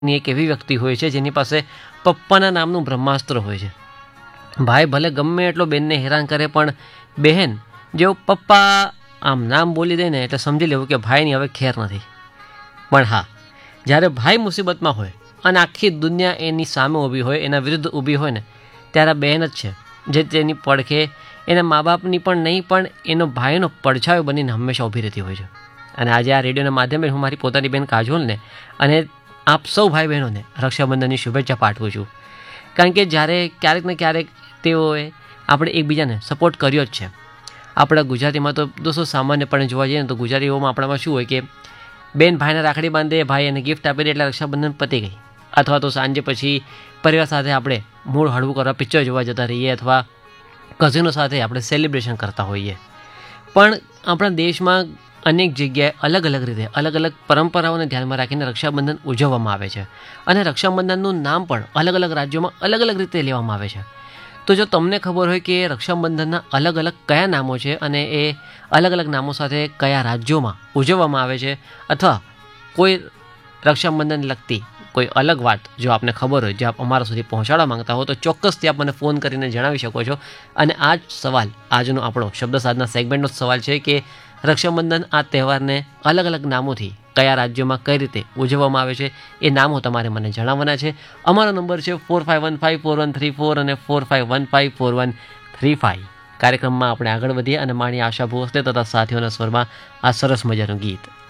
ની એક એવી વ્યક્તિ હોય છે જેની પાસે પપ્પાના નામનું બ્રહ્માસ્ત્ર હોય છે. ભાઈ ભલે ગમે એટલો બેનને હેરાન કરે, પણ બહેન જેવું પપ્પા આમ નામ બોલી દે ને એટલે સમજી લેવું કે ભાઈની હવે ખેર નથી. પણ હા, જ્યારે ભાઈ મુસીબતમાં હોય અને આખી દુનિયા એની સામે ઊભી હોય, એના વિરુદ્ધ ઊભી હોય ને, ત્યારે બહેન જ છે જે તેની પડખે એના મા બાપની પણ નહીં, પણ એનો ભાઈનો પડછાયો બનીને હંમેશા ઊભી રહેતી હોય છે. અને આજે આ રેડિયોના માધ્યમે હું મારી પોતાની બહેન કાજોલને અને આપ સૌ ભાઈ બહેનોને રક્ષાબંધનની શુભેચ્છા પાઠવું છું. કારણ કે જ્યારે ક્યારેક ને ક્યારેક તેઓએ આપણે એકબીજાને સપોર્ટ કર્યો જ છે. આપણા ગુજરાતીમાં તો દોસ્તો સામાન્યપણે જોવા જઈએ ને તો ગુજરાતીઓમાં આપણામાં શું હોય કે બેન ભાઈને રાખડી બાંધે, ભાઈ એને ગિફ્ટ આપી દે એટલે રક્ષાબંધન પતી ગઈ. અથવા તો સાંજે પછી પરિવાર સાથે આપણે મૂળ હળવું કરવા પિક્ચર જોવા જતા રહીએ, અથવા કઝિનો સાથે આપણે સેલિબ્રેશન કરતા હોઈએ. પણ આપણા દેશમાં અનેક જગ્યાએ અલગ અલગ રીતે અલગ અલગ પરંપરાઓને ધ્યાનમાં રાખીને રક્ષાબંધન ઉજવવામાં આવે છે. અને રક્ષાબંધનનું નામ પણ અલગ અલગ રાજ્યોમાં અલગ અલગ રીતે લેવામાં આવે છે. તો જો તમને ખબર હોય કે રક્ષાબંધનના અલગ અલગ કયા નામો છે અને એ અલગ અલગ નામો સાથે કયા રાજ્યોમાં ઉજવવામાં આવે છે, અથવા કોઈ રક્ષાબંધન લગતી કોઈ અલગ વાત જો આપને ખબર હોય, જે આપ અમારા સુધી પહોંચાડવા માંગતા હો, તો ચોક્કસથી આપ મને ફોન કરીને જણાવી શકો છો. અને આ જ સવાલ, આજનો આપણો શબ્દ સાધના સેગમેન્ટનો સવાલ છે કે રક્ષાબંધન આ તહેવારને અલગ અલગ નામોથી કયા રાજ્યોમાં કઈ રીતે ઉજવવામાં આવે છે, એ નામો તમારે મને જણાવવાના છે. અમારો નંબર છે 45154134 અને 45154135. કાર્યક્રમમાં આપણે આગળ વધીએ અને મારી આશા ભોસલે તથા સાથીઓના સ્વરમાં આ સરસ મજાનું ગીત.